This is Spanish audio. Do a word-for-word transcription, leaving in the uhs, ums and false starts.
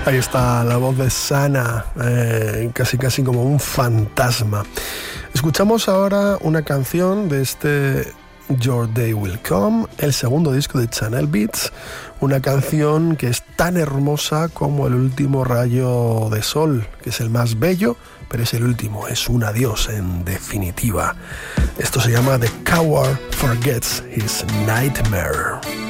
Ahí está la voz de Sana, eh, casi casi como un fantasma. Escuchamos ahora una canción de este Your Day Will Come, el segundo disco de Channel Beats, una canción que es tan hermosa como el último rayo de sol, que es el más bello, pero es el último, es un adiós en definitiva. Esto se llama The Coward Forgets His Nightmare.